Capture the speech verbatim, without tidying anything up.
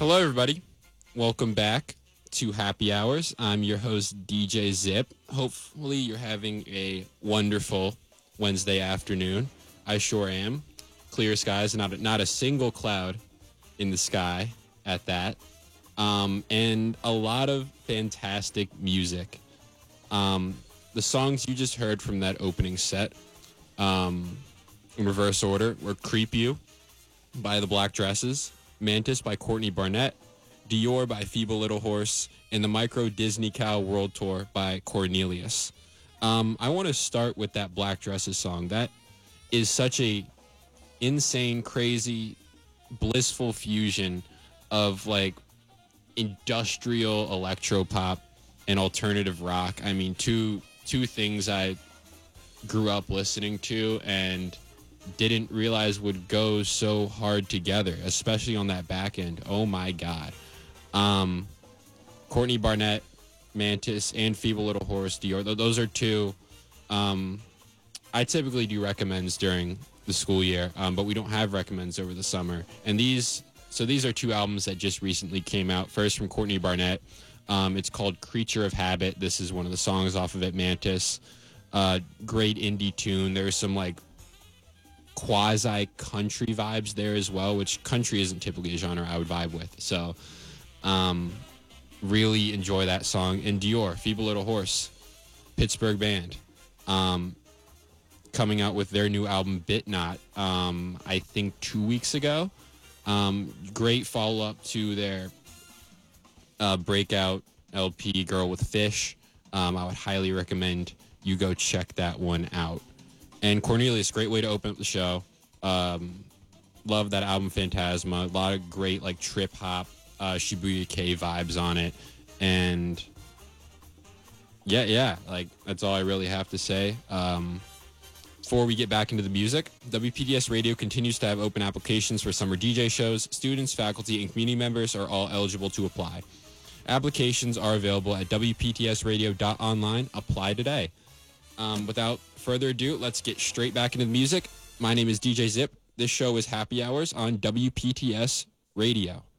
Hello, everybody. Welcome back to Happy Hours. I'm your host, D J Zip. Hopefully, you're having a wonderful Wednesday afternoon. I sure am. Clear skies, not a, not a single cloud in the sky at that. Um, and a lot of fantastic music. Um, the songs you just heard from that opening set, um, in reverse order, were Creep You by the Black Dresses, Mantis by Courtney Barnett, Dior by Feeble Little Horse, and the Micro Disney Cow World Tour by Cornelius. Um, I want to start with that Black Dresses song. That is such a insane, crazy, blissful fusion of like industrial electro pop and alternative rock. I mean, two two things I grew up listening to and didn't realize would go so hard together, especially on that back end. Oh my God. Um, Courtney Barnett, Mantis, and Feeble Little Horse, Dior. Those are two. Um, I typically do recommends during the school year, um, but we don't have recommends over the summer. And these, so these are two albums that just recently came out. First from Courtney Barnett. Um, it's called Creature of Habit. This is one of the songs off of it, Mantis. Uh, great indie tune. There's some like quasi country vibes there as well, which country isn't typically a genre I would vibe with. So, um, really enjoy that song. And Dior, Feeble Little Horse, Pittsburgh band, um, coming out with their new album Bit Not, um, I think two weeks ago. Um, great follow up to their uh, breakout L P Girl with Fish. Um, I would highly recommend you go check that one out. And Cornelius, great way to open up the show. Um, love that album, Phantasma. A lot of great like trip hop, uh, Shibuya K vibes on it. And yeah, yeah, like that's all I really have to say. Um, before we get back into the music, W P T S Radio continues to have open applications for summer D J shows. Students, faculty, and community members are all eligible to apply. Applications are available at W P T S radio dot online. Apply today. Um, without further ado, let's get straight back into the music. My name is D J Zip. This show is Happy Hours on W P T S Radio.